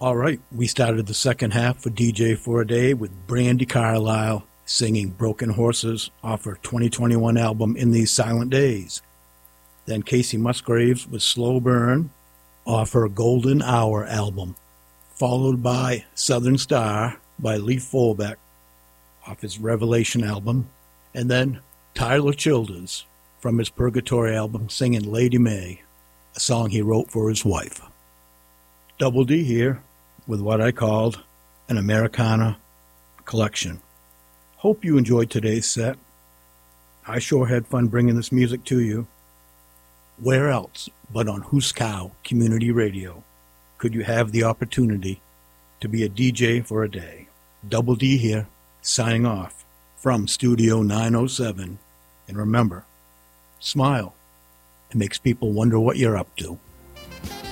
All right, we started the second half for DJ for a Day with Brandi Carlile singing Broken Horses off her 2021 album In These Silent Days. Then Kacey Musgraves with Slow Burn off her Golden Hour album, followed by Southern Star by Lee Fulbeck off his Revelation album, and then Tyler Childers from his Purgatory album singing Lady May, a song he wrote for his wife. Double D here with what I called an Americana collection. Hope you enjoyed today's set. I sure had fun bringing this music to you. Where else but on Huskow Community Radio could you have the opportunity to be a DJ for a day? Double D here, signing off from Studio 907. And remember, smile. It makes people wonder what you're up to.